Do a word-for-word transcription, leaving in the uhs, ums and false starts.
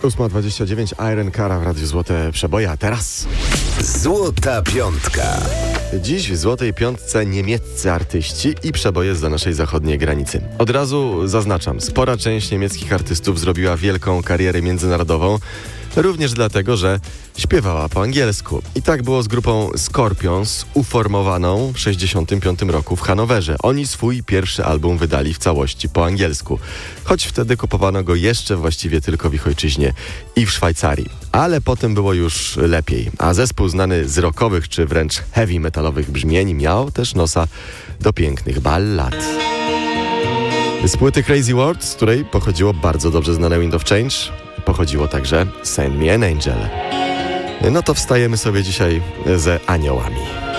ósma dwadzieścia dziewięć, Iron Cara w Radiu Złote Przeboje, a teraz Złota Piątka. Dziś w Złotej Piątce niemieccy artyści i przeboje za naszej zachodniej granicy. Od razu zaznaczam, spora część niemieckich artystów zrobiła wielką karierę międzynarodową, również dlatego, że śpiewała po angielsku. I tak było z grupą Scorpions, uformowaną w sześćdziesiątym piątym roku w Hanowerze. Oni swój pierwszy album wydali w całości po angielsku, choć wtedy kupowano go jeszcze właściwie tylko w ich ojczyźnie i w Szwajcarii. Ale potem było już lepiej, a zespół znany z rockowych czy wręcz heavy metalowych brzmień miał też nosa do pięknych ballad. Z płyty Crazy World, z której pochodziło bardzo dobrze znane Wind of Change, pochodziło także Send Me an Angel. No to wstajemy sobie dzisiaj ze aniołami.